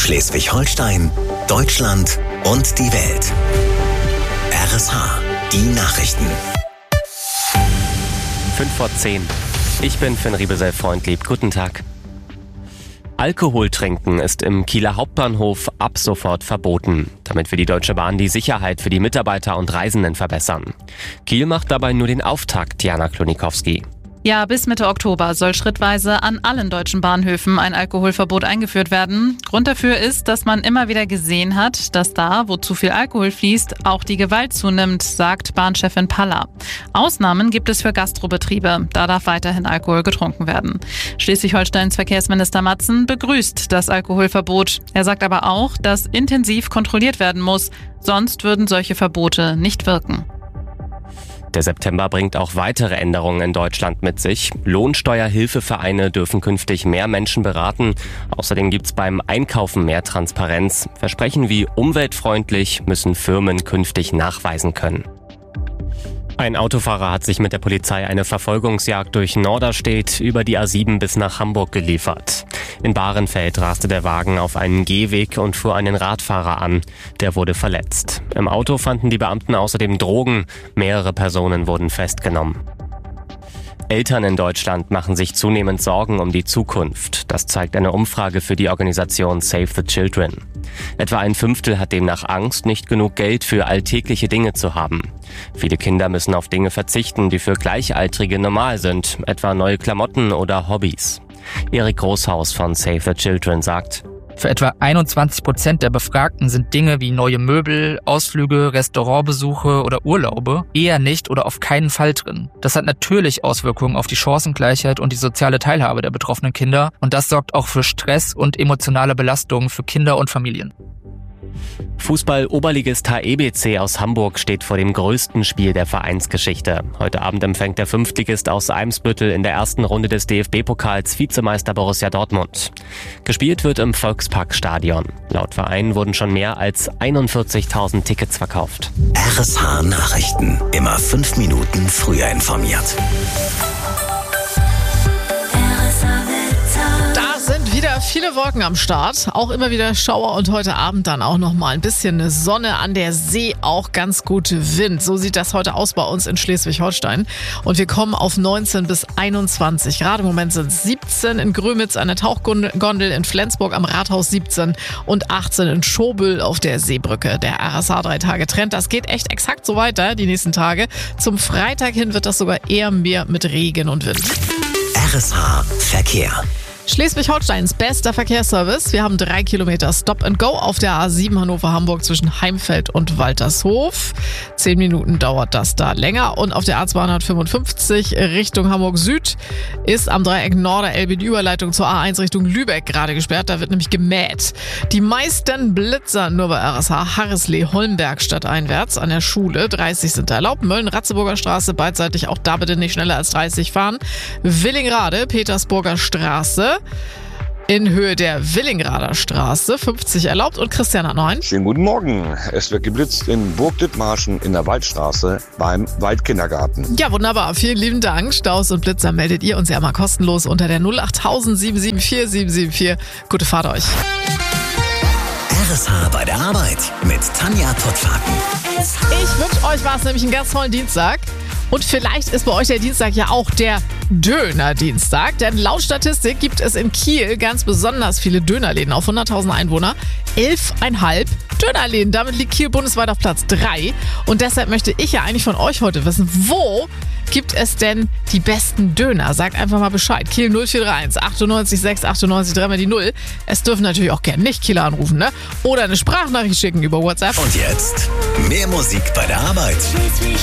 Schleswig-Holstein, Deutschland und die Welt. RSH, die Nachrichten. 5:10. Ich bin Finn Riebesell-Freundlieb. Guten Tag. Alkohol trinken ist im Kieler Hauptbahnhof ab sofort verboten. Damit will die Deutsche Bahn die Sicherheit für die Mitarbeiter und Reisenden verbessern. Kiel macht dabei nur den Auftakt, Jana Klonikowski. Ja, bis Mitte Oktober soll schrittweise an allen deutschen Bahnhöfen ein Alkoholverbot eingeführt werden. Grund dafür ist, dass man immer wieder gesehen hat, dass da, wo zu viel Alkohol fließt, auch die Gewalt zunimmt, sagt Bahnchefin Paller. Ausnahmen gibt es für Gastrobetriebe. Da darf weiterhin Alkohol getrunken werden. Schleswig-Holsteins Verkehrsminister Matzen begrüßt das Alkoholverbot. Er sagt aber auch, dass intensiv kontrolliert werden muss. Sonst würden solche Verbote nicht wirken. Der September bringt auch weitere Änderungen in Deutschland mit sich. Lohnsteuerhilfevereine dürfen künftig mehr Menschen beraten. Außerdem gibt's beim Einkaufen mehr Transparenz. Versprechen wie umweltfreundlich müssen Firmen künftig nachweisen können. Ein Autofahrer hat sich mit der Polizei eine Verfolgungsjagd durch Norderstedt über die A7 bis nach Hamburg geliefert. In Bahrenfeld raste der Wagen auf einen Gehweg und fuhr einen Radfahrer an. Der wurde verletzt. Im Auto fanden die Beamten außerdem Drogen. Mehrere Personen wurden festgenommen. Eltern in Deutschland machen sich zunehmend Sorgen um die Zukunft. Das zeigt eine Umfrage für die Organisation Save the Children. Etwa ein Fünftel hat demnach Angst, nicht genug Geld für alltägliche Dinge zu haben. Viele Kinder müssen auf Dinge verzichten, die für Gleichaltrige normal sind, etwa neue Klamotten oder Hobbys. Erik Großhaus von Save the Children sagt: Für etwa 21% der Befragten sind Dinge wie neue Möbel, Ausflüge, Restaurantbesuche oder Urlaube eher nicht oder auf keinen Fall drin. Das hat natürlich Auswirkungen auf die Chancengleichheit und die soziale Teilhabe der betroffenen Kinder und das sorgt auch für Stress und emotionale Belastungen für Kinder und Familien. Fußball-Oberligist HEBC aus Hamburg steht vor dem größten Spiel der Vereinsgeschichte. Heute Abend empfängt der Fünftligist aus Eimsbüttel in der ersten Runde des DFB-Pokals Vizemeister Borussia Dortmund. Gespielt wird im Volksparkstadion. Laut Verein wurden schon mehr als 41.000 Tickets verkauft. RSH Nachrichten. Immer 5 Minuten früher informiert. Wieder viele Wolken am Start, auch immer wieder Schauer und heute Abend dann auch noch mal ein bisschen Sonne an der See, auch ganz gut Wind. So sieht das heute aus bei uns in Schleswig-Holstein und wir kommen auf 19 bis 21 Grad. Im Moment sind es 17 in Grömitz an der Tauchgondel, in Flensburg am Rathaus 17 und 18 in Schobel auf der Seebrücke. Der RSH 3-Tage-Trend, das geht echt exakt so weiter die nächsten Tage. Zum Freitag hin wird das sogar eher mehr mit Regen und Wind. RSH Verkehr. Schleswig-Holsteins bester Verkehrsservice. Wir haben 3 Kilometer Stop and Go auf der A7 Hannover-Hamburg zwischen Heimfeld und Waltershof. 10 Minuten dauert das da länger. Und auf der A255 Richtung Hamburg Süd ist am Dreieck Norder-Elbe die Überleitung zur A1 Richtung Lübeck gerade gesperrt. Da wird nämlich gemäht. Die meisten Blitzer nur bei RSH Harreslee-Holmberg stadteinwärts an der Schule. 30 sind da erlaubt. Mölln-Ratzeburger Straße beidseitig. Auch da bitte nicht schneller als 30 fahren. Willingrade, Petersburger Straße in Höhe der Willingrader Straße, 50 erlaubt und Christian hat 9. Schönen guten Morgen. Es wird geblitzt in Burg-Dithmarschen in der Waldstraße beim Waldkindergarten. Ja, wunderbar. Vielen lieben Dank. Staus und Blitzer meldet ihr uns ja mal kostenlos unter der 08000 774 774. Gute Fahrt euch. RSH bei der Arbeit mit Tanja Tottfaken. Ich wünsche euch was, nämlich einen ganz tollen Dienstag. Und vielleicht ist bei euch der Dienstag ja auch der Döner-Dienstag. Denn laut Statistik gibt es in Kiel ganz besonders viele Dönerläden auf 100.000 Einwohner. 11,5 Dönerläden. Damit liegt Kiel bundesweit auf Platz 3. Und deshalb möchte ich ja eigentlich von euch heute wissen, wo gibt es denn die besten Döner? Sagt einfach mal Bescheid. Kiel 0431 98 6 98 3 mal die 0. Es dürfen natürlich auch gerne nicht Kieler anrufen, ne? Oder eine Sprachnachricht schicken über WhatsApp. Und jetzt mehr Musik bei der Arbeit.